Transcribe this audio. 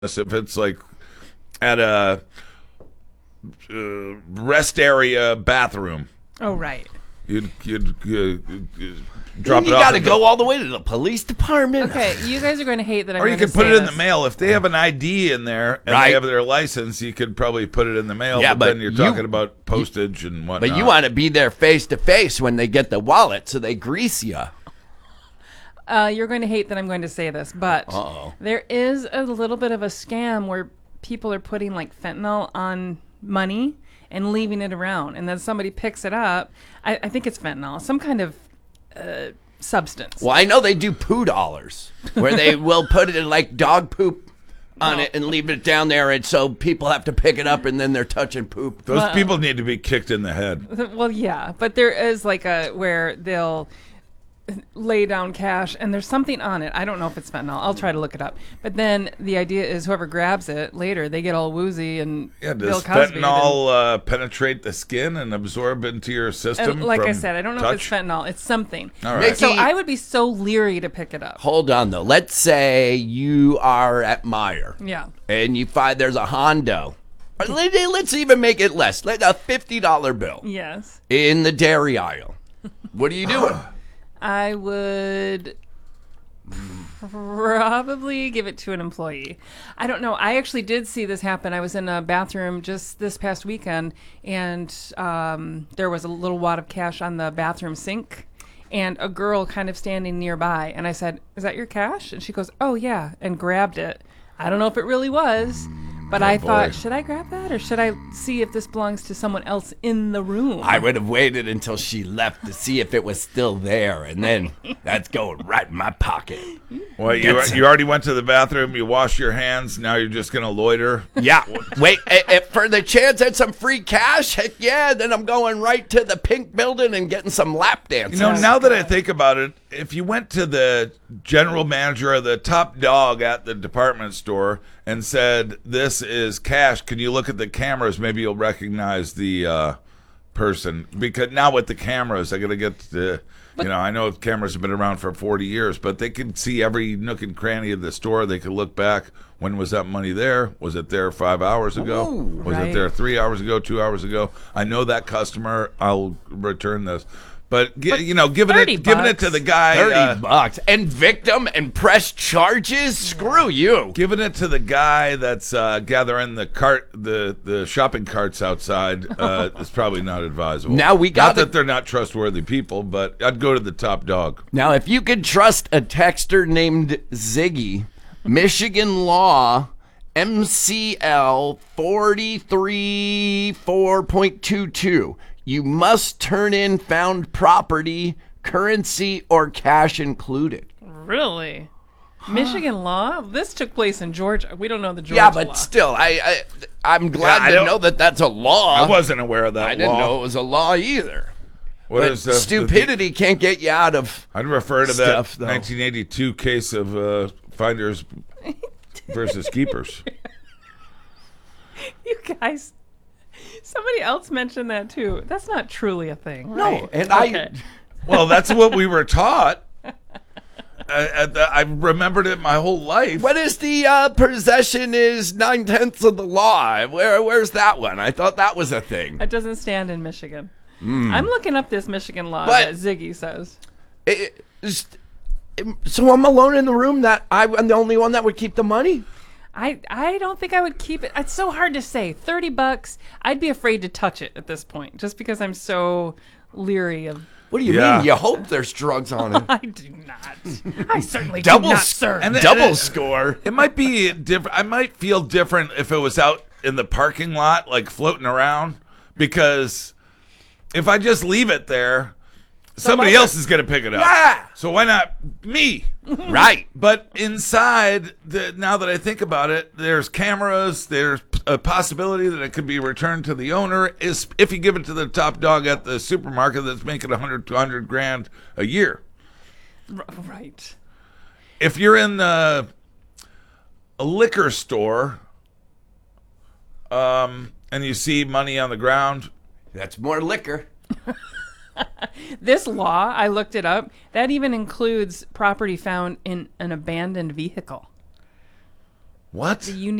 if it's like at a rest area bathroom. Oh, right. You'd drop it You off. got to go all the way to the police department. Okay, you guys are going to hate that I'm Or you going to could put say it in the this. mail. If they have an ID in there and Right. they have their license, you could probably put it in the mail. Yeah, but but then you're you- talking about postage and whatnot. But you want to be there face to face when they get the wallet, so they grease you. You're going to hate that I'm going to say this, but there is a little bit of a scam where people are putting like fentanyl on money and leaving it around, and then somebody picks it up. I think it's fentanyl, some kind of substance. Well, I know they do poo dollars, where they will put it in like dog poop on it and leave it down there, and so people have to pick it up, and then they're touching poop. Those people need to be kicked in the head. Well, yeah, but there is like a where they'll lay down cash and there's something on it. I don't know if it's fentanyl. I'll try to look it up. But then the idea is whoever grabs it later, they get all woozy and Yeah, Bill does Cosby. fentanyl penetrate the skin and absorb into your system? And like I from said, I don't know touch? if it's fentanyl. It's something. All right. So Nikki- I would be so leery to pick it up. Hold on, though. Let's say you are at Meijer, Yeah. and you find there's a Hondo. Or let's even make it less. Like a $50 bill Yes. in the dairy aisle. What are you doing? I would probably give it to an employee. I don't know. I actually did see this happen. I was in a bathroom just this past weekend, and there was a little wad of cash on the bathroom sink, and a girl kind of standing nearby. And I said, "Is that your cash?" And she goes, "Oh, yeah," and grabbed it. I don't know if it really was. But I thought, should I grab that or should I see if this belongs to someone else in the room? I would have waited until she left to see if it was still there, and then that's going right in my pocket. Well, you already went to the bathroom. You washed your hands. Now you're just going to loiter. Yeah. Wait, for the chance at some free cash, heck yeah, then I'm going right to the Pink Building and getting some lap dances. You know, now that I think about it, if you went to the general manager or the top dog at the department store and said, "This is cash. Can you look at the cameras? Maybe you'll recognize the person." Because now with the cameras, I got to get the. I know cameras have been around for 40 years, but they can see every nook and cranny of the store. They can look back. When was that money there? Was it there 5 hours ago? Was it there 3 hours ago, 2 hours ago? I know that customer. I'll return this. But giving it to the guy, $30 and victim and press charges. Screw you. giving it to the guy that's gathering the shopping carts outside is probably not advisable. Now we not got that they're not trustworthy people, but I'd go to the top dog. Now, if you could trust a texter named Ziggy, Michigan law MCL 434.22, you must turn in found property, currency, or cash included. Really? Michigan law? This took place in Georgia. We don't know the Georgia Yeah, but law. still, I'm glad to know that that's a law. I wasn't aware of that. I didn't law. know it was a law either. What But is, stupidity can't get you out of. I'd refer to stuff, that though. 1982 case of finders versus keepers. You guys, somebody else mentioned that too. That's not truly a thing, No, right? and Okay. Well, that's what we were taught. I remembered it my whole life. What is the possession is 9/10 of the law? Where's that one? I thought that was a thing. That doesn't stand in Michigan. I'm looking up this Michigan law But- that Ziggy says. So I'm alone in the room. That I'm the only one that would keep the money. I don't think I would keep it. It's so hard to say. $30. I'd be afraid to touch it at this point, just because I'm so leery of. What do you Yeah. mean? You hope there's drugs on it. I do not. I certainly Double do not, s- sir. And then- Double score. It might be different. I might feel different if it was out in the parking lot, like floating around, because if I just leave it there, somebody else is going to pick it up. Yeah. So why not me? Right. But inside, now that I think about it, there's cameras. There's a possibility that it could be returned to the owner is if you give it to the top dog at the supermarket that's making 100, 200 grand a year. Right. If you're in a liquor store, and you see money on the ground, That's more liquor. This law, I looked it up, that even includes property found in an abandoned vehicle. What? The